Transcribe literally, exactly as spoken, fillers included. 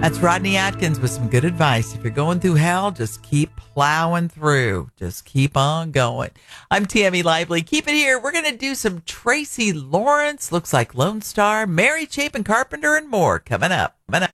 That's Rodney Atkins with some good advice. If you're going through hell, just keep plowing through. Just keep on going. I'm Tammy Lively. Keep it here. We're going to do some Tracy Lawrence, looks like Lone Star, Mary Chapin Carpenter, and more coming up. Coming up.